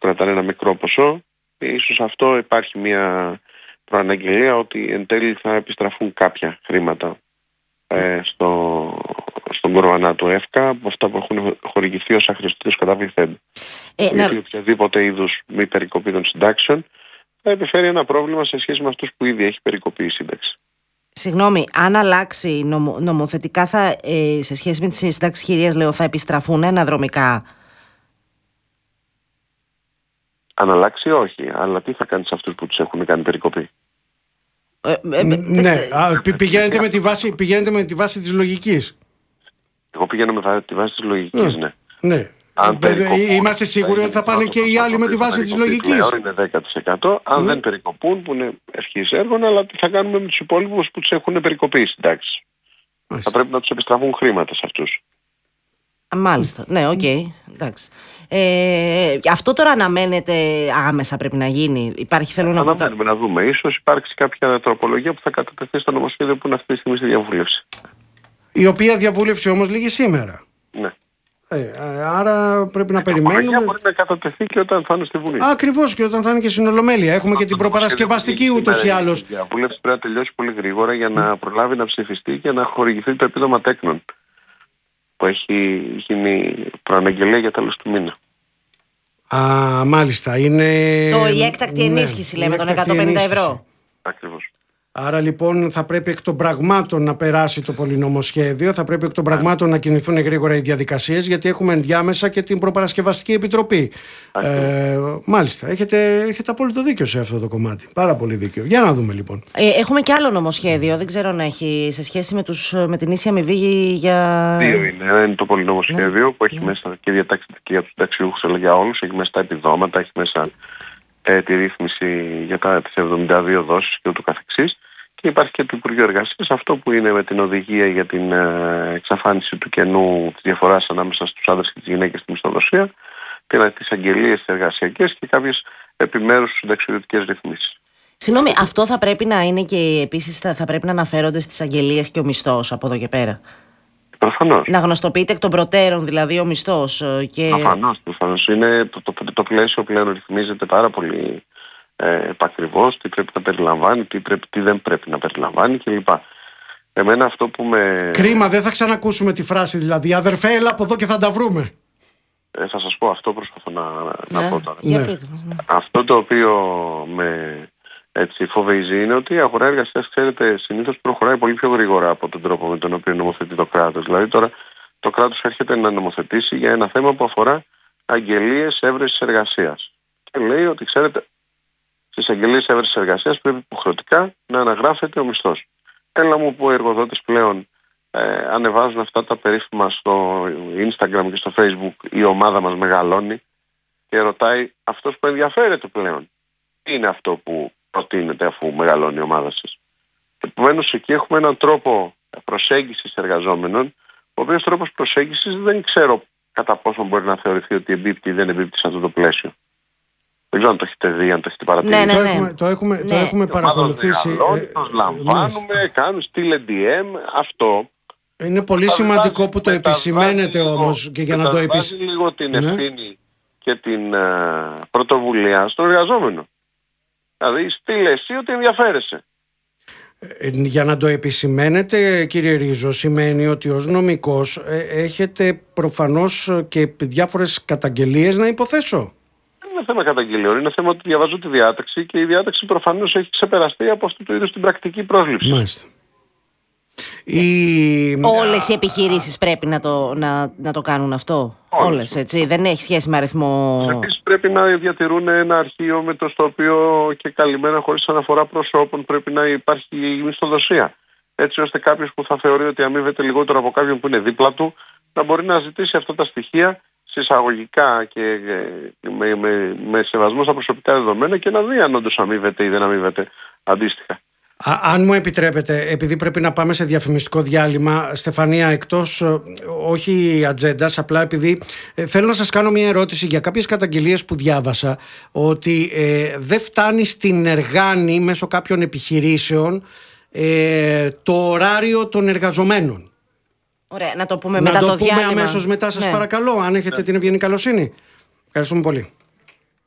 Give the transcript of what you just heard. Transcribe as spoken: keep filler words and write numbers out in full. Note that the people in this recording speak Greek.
κρατάνε ένα μικρό ποσό. Ίσως αυτό υπάρχει μια προαναγγελία ότι εν τέλει θα επιστραφούν κάποια χρήματα ε, στο, στον κορβανά του ΕΦΚΑ από αυτά που έχουν χορηγηθεί ως αχρηστήριος καταβληθέν. Ε, Γιατί να... οποιαδήποτε είδους μη περικοπή των συντάξεων θα επιφέρει ένα πρόβλημα σε σχέση με αυτούς που ήδη έχει περικοπεί η σύνταξη. Συγγνώμη, αν αλλάξει νομο, νομοθετικά θα, ε, σε σχέση με τις συντάξεις χειρίας, λέω, θα επιστραφούν αναδρομικά? Αν αλλάξει, όχι. Αλλά τι θα κάνει σε αυτούς που τους έχουν κάνει περικοπή? Ε, ε, ναι, α, πη, πηγαίνετε, με τη βάση, πηγαίνετε με τη βάση της λογικής. Εγώ πηγαίνω με τη βάση της λογικής, ναι. ναι. Αν περικοπούν, είμαστε σίγουροι ότι θα πάνε και οι άλλοι με τη βάση της λογικής. Πλέον είναι δέκα τοις εκατό. Αν ναι. δεν περικοπούν, που είναι ευχής έργων, αλλά τι θα κάνουμε με τους υπόλοιπους που τους έχουν περικοπεί οι συντάξεις? Θα πρέπει να τους επιστραφούν χρήματα σε αυτούς. Μάλιστα, ναι, οκ, okay. εντάξει. Ε, αυτό τώρα αναμένεται άμεσα, πρέπει να γίνει? Υπάρχει, θέλω να Αναμένουμε να δούμε. Ίσως υπάρξει κάποια τροπολογία που θα κατατεθεί στο νομοσχέδιο που είναι αυτή τη στιγμή στη διαβούλευση. Η οποία διαβούλευση όμως λήγει σήμερα. Ναι. Ε, άρα πρέπει να η περιμένουμε. Η μπορεί να κατατεθεί και όταν θα είναι στη Βουλή. Ακριβώς, και όταν θα είναι και στην Ολομέλεια. Έχουμε και την προπαρασκευαστική ούτως ή άλλως. Η διαβούλευση πρέπει να τελειώσει πολύ γρήγορα για να προλάβει να ψηφιστεί και να χορηγηθεί το επίδομα τέκνων, που έχει γίνει προαναγγελία για τέλος του μήνα. Α, μάλιστα. Είναι... Το, η έκτακτη ενίσχυση, ναι, λέμε, των εκατόν πενήντα ευρώ. Ακριβώς. Άρα λοιπόν θα πρέπει εκ των πραγμάτων να περάσει το πολυνομοσχέδιο, θα πρέπει εκ των πραγμάτων να κινηθούν γρήγορα οι διαδικασίες, γιατί έχουμε ενδιάμεσα και την προπαρασκευαστική επιτροπή. Ε, μάλιστα, έχετε, έχετε απόλυτο δίκιο σε αυτό το κομμάτι. Πάρα πολύ δίκιο. Για να δούμε λοιπόν. Ε, έχουμε και άλλο νομοσχέδιο, δεν ξέρω αν έχει σε σχέση με, τους, με την ίση αμοιβή για... Δύο είναι. Ένα είναι το πολυνομοσχέδιο ναι. που έχει ναι. μέσα και διατάξει για τους συνταξιούχους, αλλά για όλους. Έχει μέσα τα επιδόματα, έχει μέσα ε, τη ρύθμιση για τα, τις εβδομήντα δύο δόσεις και ούτω καθεξής. Και υπάρχει και το Υπουργείο Εργασίας, αυτό που είναι με την οδηγία για την ε, εξαφάνιση του κενού της διαφοράς ανάμεσα στους άντρες και τις γυναίκες στη μισθοδοσία, τις αγγελίες εργασιακές και κάποιες επιμέρους συνταξιοδοτικές ρυθμίσεις. Συγγνώμη, αυτό θα πρέπει να είναι και επίσης θα, θα πρέπει να αναφέρονται στις αγγελίες και ο μισθός από εδώ και πέρα? Προφανώς. Να γνωστοποιείται εκ των προτέρων δηλαδή ο μισθός. Και... Προφανώς, προφανώς. Είναι, το, το, το, το πλαίσιο πλέον ρυθμίζεται πάρα πολύ Ε, επακριβώς, τι πρέπει να περιλαμβάνει, τι, πρέπει, τι δεν πρέπει να περιλαμβάνει κλπ. Εμένα αυτό που με... Κρίμα, δεν θα ξανακούσουμε τη φράση δηλαδή «Αδερφέ, έλα από εδώ και θα τα βρούμε». Ε, θα σας πω, αυτό προσπαθώ να, ναι, να πω τώρα. Ναι. Ναι. Αυτό το οποίο με έτσι, φοβίζει είναι ότι η αγορά εργασίας, ξέρετε, συνήθως προχωράει πολύ πιο γρήγορα από τον τρόπο με τον οποίο νομοθετεί το κράτος. Δηλαδή τώρα το κράτος έρχεται να νομοθετήσει για ένα θέμα που αφορά αγγελίες έβρεσης εργασίας. Και λέει ότι, ξέρετε, στις αγγελίες έβρεσης εργασίας πρέπει υποχρεωτικά να αναγράφεται ο μισθός. Έλα μου που οι εργοδότες πλέον ε, ανεβάζουν αυτά τα περίφημα στο Instagram και στο Facebook, η ομάδα μας μεγαλώνει και ρωτάει αυτός που ενδιαφέρεται πλέον τι είναι αυτό που προτείνεται αφού μεγαλώνει η ομάδα σας. Επομένως εκεί έχουμε έναν τρόπο προσέγγισης εργαζόμενων, ο οποίος τρόπος προσέγγισης δεν ξέρω κατά πόσο μπορεί να θεωρηθεί ότι εμπίπτει ή δεν εμπίπτει σε αυτό το πλαίσιο. Δεν ξέρω αν το έχετε δει, αν το έχετε παρατηρήσει. Ναι, ναι, ναι. Το έχουμε, το έχουμε, ναι. το έχουμε παρακολουθήσει. Το λαμβάνουμε, κάνουν, στείλε ντι εμ, αυτό. Είναι πολύ σημαντικό που το επισημαίνετε όμως και για να το επισημαίνετε. λίγο την ευθύνη ναι. και την uh, πρωτοβουλία στον εργαζόμενο. Δηλαδή στείλε εσύ ότι ενδιαφέρεσαι. Ε, για να το επισημαίνετε, κύριε Ρίζο, σημαίνει ότι ως νομικός ε, έχετε προφανώς και διάφορες καταγγελίες να υποθέσω. Δεν είναι θέμα καταγγελιών, είναι θέμα ότι διαβάζω τη διάταξη και η διάταξη προφανώς έχει ξεπεραστεί από αυτού του είδους την πρακτική πρόσληψη. Μάλιστα. Η... Όλες οι επιχειρήσεις πρέπει να το, να, να το κάνουν αυτό. Όλες, Όλες έτσι. Δεν έχει σχέση με αριθμό. Επίσης πρέπει να διατηρούν ένα αρχείο με το στο οποίο και καλυμμένα χωρίς αναφορά προσώπων πρέπει να υπάρχει η μισθοδοσία. Έτσι ώστε κάποιος που θα θεωρεί ότι αμείβεται λιγότερο από κάποιον που είναι δίπλα του να μπορεί να ζητήσει αυτά τα στοιχεία συσσαγωγικά και με, με, με σεβασμό στα προσωπικά δεδομένα και να δει αν όντως αμείβεται ή δεν αμείβεται αντίστοιχα. Α, αν μου επιτρέπετε, επειδή πρέπει να πάμε σε διαφημιστικό διάλειμμα, Στεφανία, εκτός όχι ατζέντας, απλά επειδή ε, θέλω να σας κάνω μια ερώτηση για κάποιες καταγγελίες που διάβασα, ότι ε, δεν φτάνει στην εργάνη μέσω κάποιων επιχειρήσεων ε, το ωράριο των εργαζομένων. Ωραία, να το πούμε να μετά το, το πούμε διάλειμμα. αμέσως μετά, σας ναι. παρακαλώ, αν έχετε ναι. την ευγενή καλοσύνη. Ευχαριστούμε πολύ.